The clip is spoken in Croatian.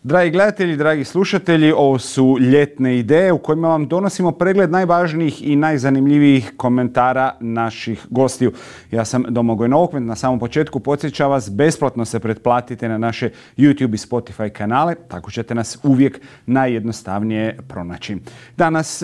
Dragi gledatelji, dragi slušatelji, ovo su ljetne ideje u kojima vam donosimo pregled najvažnijih i najzanimljivijih komentara naših gostiju. Ja sam Domagoj Novokmet, na samom početku podsjećam vas, besplatno se pretplatite na naše YouTube i Spotify kanale, tako ćete nas uvijek najjednostavnije pronaći. Danas